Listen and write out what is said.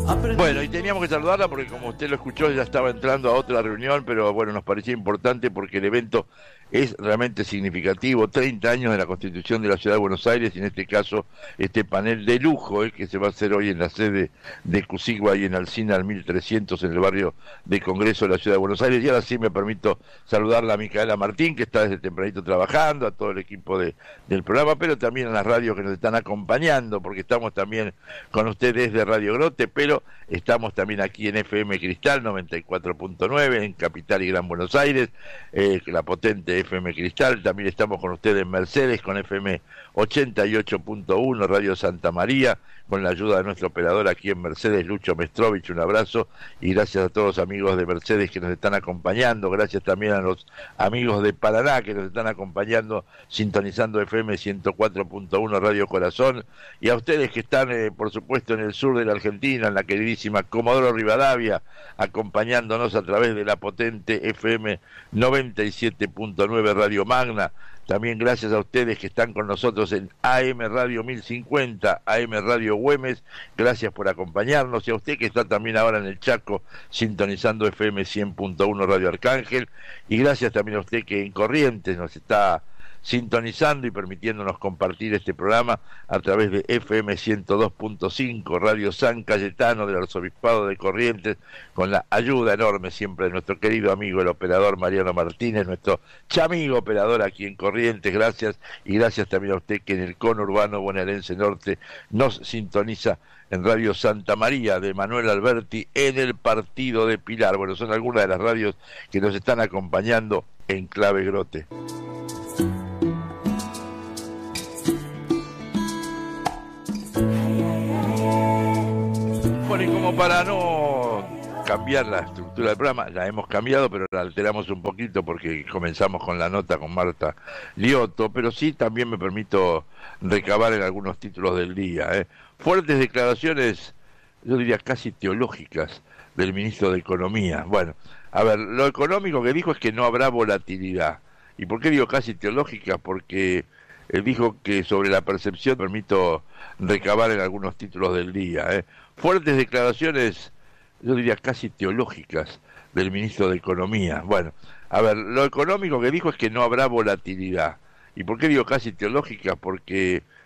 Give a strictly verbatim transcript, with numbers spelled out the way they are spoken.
Bueno, y teníamos que saludarla porque como usted lo escuchó ya estaba entrando a otra reunión, pero bueno, nos parecía importante porque el evento es realmente significativo, treinta años de la Constitución de la Ciudad de Buenos Aires, y en este caso este panel de lujo eh, que se va a hacer hoy en la sede de Cusigua y en Alsina al mil trescientos en el barrio de Congreso de la Ciudad de Buenos Aires. Y ahora sí me permito saludarla a Micaela Martín, que está desde tempranito trabajando, a todo el equipo de, del programa, pero también a las radios que nos están acompañando, porque estamos también con ustedes de Radio Grote, pero estamos también aquí en F M Cristal noventa y cuatro punto nueve en Capital y Gran Buenos Aires, eh, la potente F M Cristal. También estamos con ustedes en Mercedes con F M ochenta y ocho punto uno, Radio Santa María, con la ayuda de nuestro operador aquí en Mercedes, Lucho Mestrovich. Un abrazo y gracias a todos los amigos de Mercedes que nos están acompañando. Gracias también a los amigos de Paraná que nos están acompañando sintonizando F M ciento cuatro punto uno Radio Corazón, y a ustedes que están eh, por supuesto en el sur de la Argentina, en la queridísima Comodoro Rivadavia, acompañándonos a través de la potente F M noventa y siete punto nueve Radio Magna. También gracias a ustedes que están con nosotros en A M Radio mil cincuenta, A M Radio Güemes, gracias por acompañarnos, y a usted que está también ahora en el Chaco sintonizando F M cien punto uno Radio Arcángel, y gracias también a usted que en Corrientes nos está sintonizando y permitiéndonos compartir este programa a través de F M ciento dos punto cinco Radio San Cayetano del Arzobispado de Corrientes, con la ayuda enorme siempre de nuestro querido amigo el operador Mariano Martínez, nuestro chamigo operador aquí en Corrientes. Gracias, y gracias también a usted que en el cono urbano bonaerense norte nos sintoniza en Radio Santa María de Manuel Alberti en el partido de Pilar. Bueno, son algunas de las radios que nos están acompañando en Clave Grote. Bueno, y como para no cambiar la estructura del programa, la hemos cambiado, pero la alteramos un poquito porque comenzamos con la nota con Marta Liotto, pero sí también me permito recabar en algunos títulos del día. ¿eh? Fuertes declaraciones, yo diría casi teológicas, del ministro de Economía. Bueno, a ver, lo económico que dijo es que no habrá volatilidad. ¿Y por qué digo casi teológicas? Porque él dijo que sobre la percepción, permito recabar en algunos títulos del día. ¿eh? Fuertes declaraciones, yo diría casi teológicas, del ministro de Economía. Bueno, a ver, lo económico que dijo es que no habrá volatilidad. ¿Y por qué digo casi teológicas? Porque